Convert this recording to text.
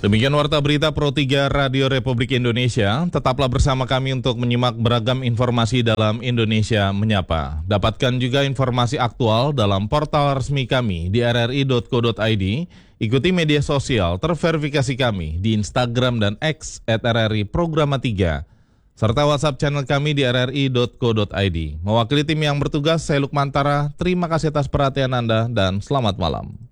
Demikian Warta Berita Pro 3 Radio Republik Indonesia. Tetaplah bersama kami untuk menyimak beragam informasi dalam Indonesia Menyapa. Dapatkan juga informasi aktual dalam portal resmi kami di rri.co.id. Ikuti media sosial terverifikasi kami di Instagram dan X @RRI Programa 3. Serta WhatsApp channel kami di rri.co.id. Mewakili tim yang bertugas, saya Lukmantara. Terima kasih atas perhatian Anda dan selamat malam.